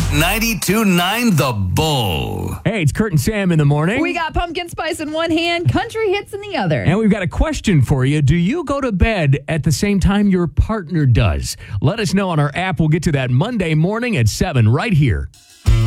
92.9 The Bull. Hey, it's Kurt and Sam in the morning. We got pumpkin spice in one hand, country hits in the other. And we've got a question for you. Do you go to bed at the same time your partner does? Let us know on our app. We'll get to that Monday morning at 7 right here.